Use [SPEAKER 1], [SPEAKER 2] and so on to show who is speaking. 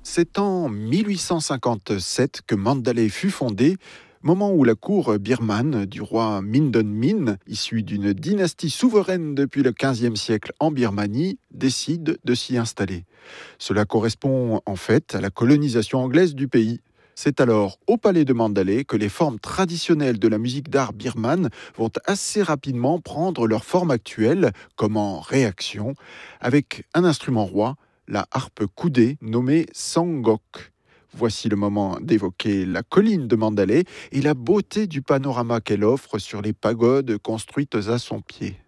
[SPEAKER 1] C'est en 1857 que Mandalay fut fondé, moment où la cour birmane du roi Mindon Min, issue d'une dynastie souveraine depuis le XVe siècle en Birmanie, décide de s'y installer. Cela correspond en fait à la colonisation anglaise du pays. C'est alors au palais de Mandalay que les formes traditionnelles de la musique d'art birmane vont assez rapidement prendre leur forme actuelle, comme en réaction, avec un instrument roi, la harpe coudée nommée Sangok. Voici le moment d'évoquer la colline de Mandalay et la beauté du panorama qu'elle offre sur les pagodes construites à son pied.